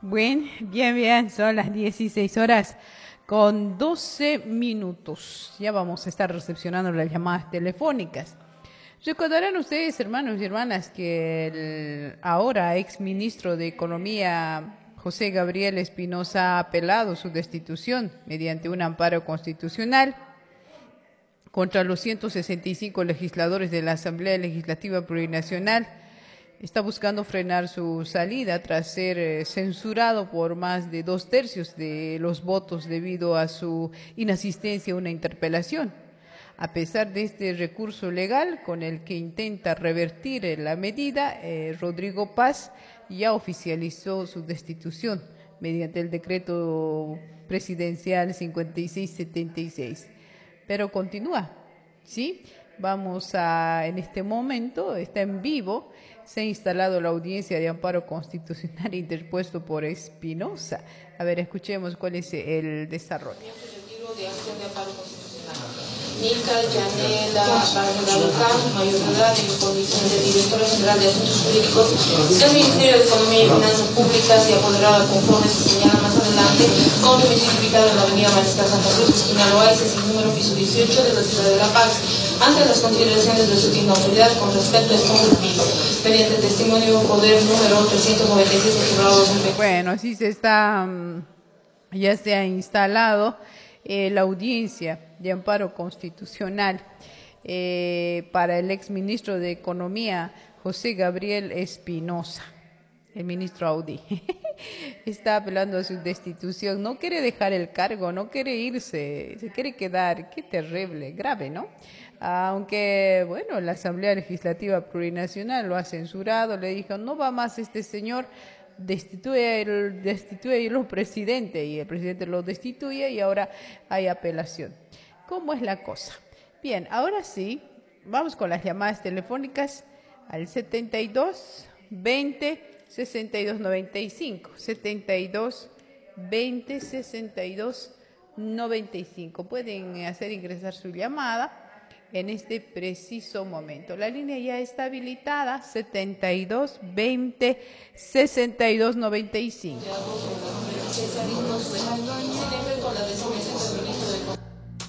Bien, son las 16 horas con 12 minutos. Ya vamos a estar recepcionando las llamadas telefónicas. Recordarán ustedes, hermanos y hermanas, que el ahora exministro de Economía, José Gabriel Espinosa, ha apelado su destitución mediante un amparo constitucional contra los 165 legisladores de la Asamblea Legislativa Plurinacional. Está buscando frenar su salida tras ser censurado por más de 2/3 de los votos debido a su inasistencia a una interpelación. A pesar de este recurso legal con el que intenta revertir la medida, Rodrigo Paz ya oficializó su destitución mediante el decreto presidencial 5676. Pero continúa, ¿sí? En este momento, está en vivo, se ha instalado la audiencia de amparo constitucional interpuesto por Espinosa. A ver, escuchemos cuál es el desarrollo. De acción de amparo constitucional. Milka Yanela Bárbara Luján, mayor de edad, en condición de directora general de Asuntos Jurídicos del Ministerio de Economía y Finanzas Públicas y apoderada conforme se señala más adelante, con domicilio ubicado en la avenida Mariscal Santa Cruz, esquina Loaiza, sin número, piso 18 de la ciudad de La Paz, ante las consideraciones de su digna autoridad con respecto a este motivo, mediante testimonio poder número 396. Bueno, así ya se ha instalado la audiencia de amparo constitucional para el exministro de Economía, José Gabriel Espinosa, el ministro Audi. Está apelando a su destitución, no quiere dejar el cargo, no quiere irse, se quiere quedar. Qué terrible, grave, ¿no? Aunque, bueno, la Asamblea Legislativa Plurinacional lo ha censurado, le dijo, no va más este señor, destituye presidente, y el presidente lo destituye y ahora hay apelación. ¿Cómo es la cosa? Bien, ahora sí, vamos con las llamadas telefónicas al 72 20 62 95, 72 20 62 95. Pueden hacer ingresar su llamada en este preciso momento. La línea ya está habilitada, 72 20 62 95.